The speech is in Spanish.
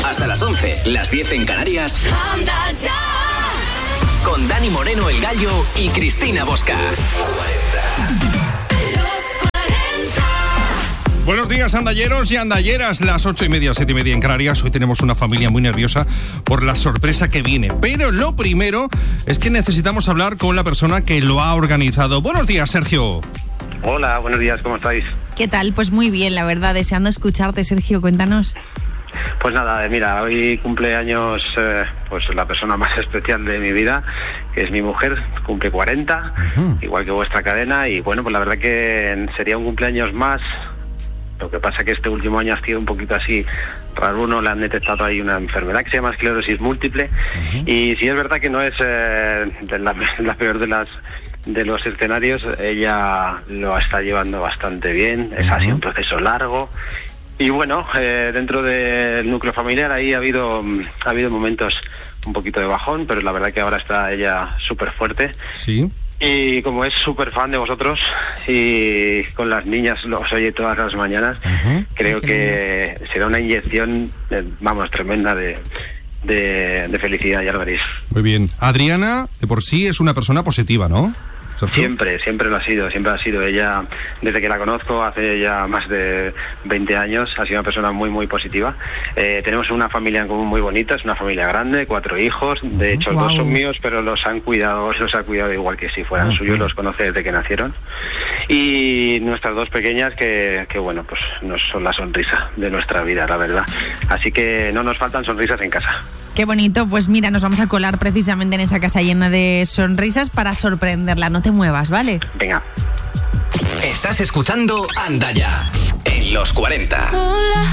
Hasta las 11, las 10 en Canarias. Anda ya. Con Dani Moreno, el Gallo, y Cristina Bosca. Buenos días, andalleros y andalleras. Las 8:30, 7:30 en Canarias. Hoy tenemos una familia muy nerviosa por la sorpresa que viene. Pero lo primero es que necesitamos hablar con la persona que lo ha organizado. Buenos días, Sergio. Hola, buenos días, ¿cómo estáis? ¿Qué tal? Pues muy bien, la verdad, deseando escucharte, Sergio, cuéntanos. Pues nada, mira, hoy cumple años pues la persona más especial de mi vida, que es mi mujer, cumple 40, igual que vuestra cadena, y bueno, pues la verdad que sería un cumpleaños más. Lo que pasa que este último año ha sido un poquito así raro, le han detectado ahí una enfermedad que se llama esclerosis múltiple, y sí es verdad que no es la peor de los escenarios. Ella lo está llevando bastante bien, ha sido un proceso largo. Y bueno, dentro del núcleo familiar ahí ha habido momentos un poquito de bajón, pero la verdad que ahora está ella súper fuerte. Sí. Y como es súper fan de vosotros y con las niñas los oye todas las mañanas, creo que será una inyección, tremenda de felicidad, ya lo veréis. Muy bien. Adriana, de por sí, es una persona positiva, ¿no? Siempre lo ha sido ella, desde que la conozco hace ya más de 20 años, ha sido una persona muy muy positiva. Tenemos una familia en común muy bonita, es una familia grande, 4 hijos, de hecho 2 son míos, pero los ha cuidado igual que si fueran suyos, los conoce desde que nacieron. Y nuestras 2 pequeñas que bueno, pues nos son la sonrisa de nuestra vida, la verdad. Así que no nos faltan sonrisas en casa. Qué bonito, pues mira, nos vamos a colar precisamente en esa casa llena de sonrisas para sorprenderla. No te muevas, ¿vale? Venga. Estás escuchando Anda Ya, en los 40. Hola.